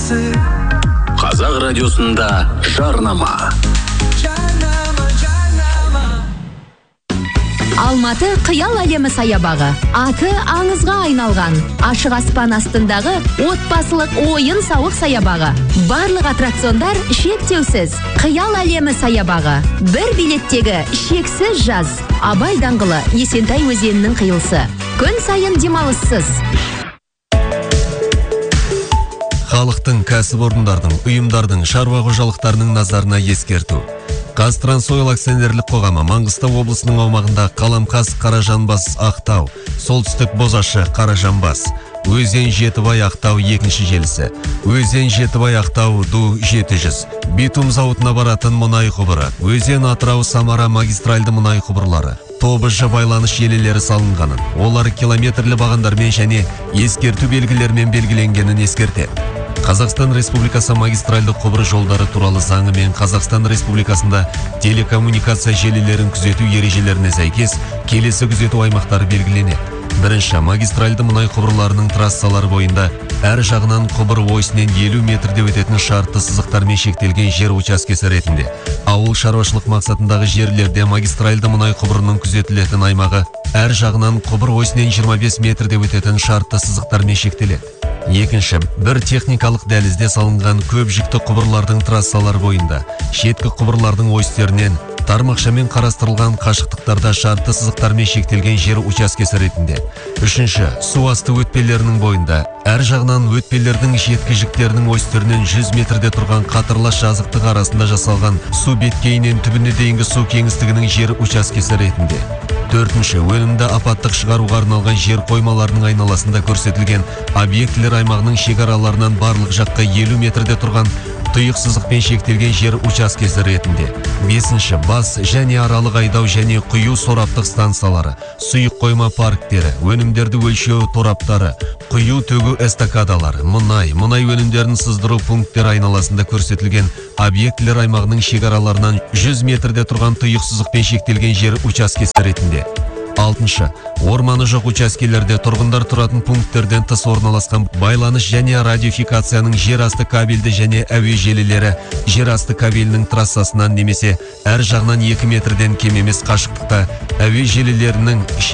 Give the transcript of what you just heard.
Қазақ радиосында жарнама. Алматы қиял әлемі саябағы. Аты аңызға айналған. Ашық аспан астындағы отбасылық ойын сауық саябағы. Барлық аттракциондар шектеусіз. Қиял әлемі саябағы. Бір билеттегі шексіз жаз. Абай даңғылы, Есентай өзенінің қиылысы. Күн сайын демалыссыз. Халықтың, кәсіпорындардың, ұйымдардың, шаруа қожалықтарының назарына ескерту. Қазтрансойл акционерлік қоғамы Маңғыстау облысының аумағында Қаламқас, Қаражанбас, Ақтау, солтүстік Бозашы, Қаражанбас, Өзен Жетібай Ақтау екінші желісі, Өзен Жетібай Ақтау Ду 700, битум зауытына баратын мұнай құбыры, Өзен Атырау Самара магистральды мұнай құбырлары, тобыжы байланыс желілері салынғанын, олар километрлі бағандармен және ескерту белгілермен белгіленгенін ескертеді. Қазақстан Республикасы магистральды құбыр жолдары туралы заңы мен Қазақстан Республикасында телекоммуникация желілерін күзету ережелеріне сәйкес келесі күзету аймақтары белгіленеді. Бірінші, магистральды мұнай құбырларының трассалары бойында әр жағынан құбыр ойысынан 50 метрде өтетін шартты сызықтармен шектелген жер учаскесі ретінде. Ауыл шаруашылық мақсатындағы жерлерде магистральды мұнай құбырының күзетілетін аймағы әр жағынан құбыр ойысынан 25 метрде өтетін шартты сызықтармен шектеледі. Екінші, бір техникалық дәлізде салынған көп жүкті құбырлардың трассалар бойында, шеткі құбырлардың ойыстерінен тармақшамен қарастырылған қашықтықтарда шартты сызықтармен шектелген жер учаскесі ретінде. Үшінші, су асты өтпелерінің бойында, әр жағынан өтпелердің шеткі жіктерінің ойыстерінен 100 метрде тұрған қатырлас жазықтық арасында жасалған су беткейінен түбіне дейінгі су кеңістігінің жер учаскесі ретінде. Төртінші, өнімді апаттық шығаруға арналған жер қоймаларының айналасында көрсетілген объектілер аймағының шекараларынан барлық жаққа 50 метрде тұрған тұйық сызықпен шектелген жер учаскесі ретінде. Бесінші, бас және аралық айдау және құю сораптық станциялары, сұйық қойма парктері, өнімдерді өлшеу тораптары, құю төгу эстакадалары, мұнай өнімдерін сыздыру пункттері айналасында көрсетілген объектілер аймағының шекараларынан 100 метрде тұрған тұйық сызықпен шектелген жер учаскесі ретінде. Алтыншы, орманы жоқ учаскелерде тұрғындар тұратын пункттерден тыс орналасқан байланыс және радиофикацияның жер асты кабельді және әуе желілері жер асты кабелінің трассасынан немесе әр жағынан 2 метрден кем емес қашықтықта әуе желілерінің